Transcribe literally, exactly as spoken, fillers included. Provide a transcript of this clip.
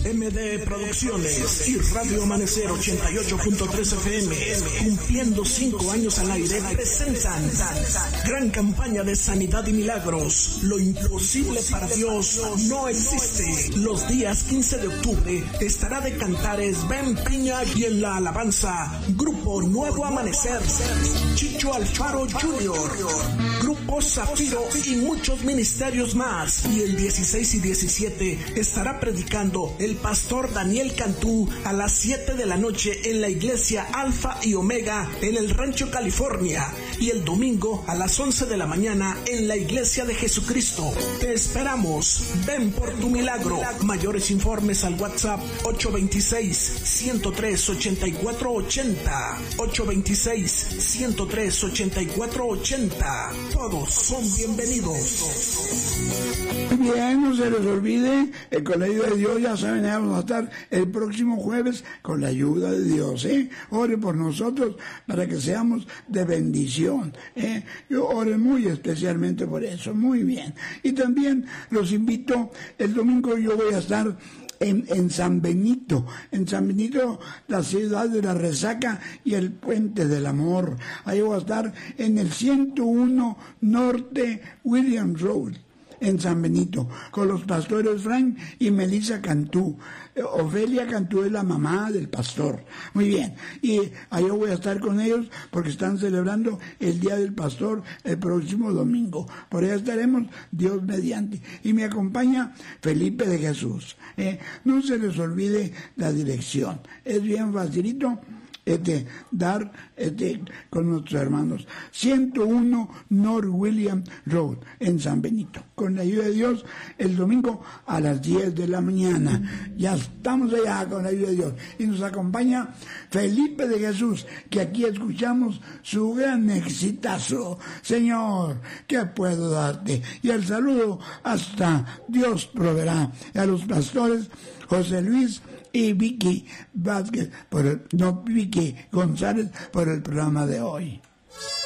M D Producciones y Radio Amanecer ochenta y ocho punto tres F M, cumpliendo cinco años al aire, presentan gran campaña de sanidad y milagros. Lo imposible para Dios no existe. Los días quince de octubre estará de cantares Ben Piña y en la alabanza Grupo Nuevo Amanecer, Chicho Alfaro junior, Grupo Zafiro y muchos ministerios más. Y el dieciséis y diecisiete estará predicando el pastor Daniel Cantú a las siete de la noche en la iglesia Alfa y Omega en el Rancho, California, y el domingo a las once de la mañana en la iglesia de Jesucristo. Te esperamos. Ven por tu milagro. Mayores informes al WhatsApp ocho dos seis, ciento tres, ochenta y cuatro ochenta, ocho dos seis, ciento tres, ochenta y cuatro ochenta. Todos son bienvenidos. Bien, no se les olvide, eh, con la ayuda de Dios, ya saben, vamos a estar el próximo jueves con la ayuda de Dios, ¿eh? Ore por nosotros para que seamos de bendición, ¿eh? Yo ore muy especialmente por eso, muy bien. Y también los invito, el domingo yo voy a estar En, en San Benito, en San Benito, la ciudad de la resaca y el puente del amor. Ahí voy a estar en el ciento uno Norte Williams Road, en San Benito, con los pastores Frank y Melissa Cantú. Ofelia Cantú es la mamá del pastor. Muy bien. Y ahí voy a estar con ellos porque están celebrando el Día del Pastor el próximo domingo. Por allá estaremos, Dios mediante. Y me acompaña Felipe de Jesús. Eh, no se les olvide la dirección. Es bien facilito. Este, dar este, con nuestros hermanos. ciento uno North William Road en San Benito. Con la ayuda de Dios, el domingo a las diez de la mañana. Ya estamos allá con la ayuda de Dios. Y nos acompaña Felipe de Jesús, que aquí escuchamos su gran exitazo. Señor, ¿qué puedo darte? Y el saludo hasta Dios proveerá. Y a los pastores José Luis y Vicky Vázquez, por el, no, Vicky González, por el programa de hoy.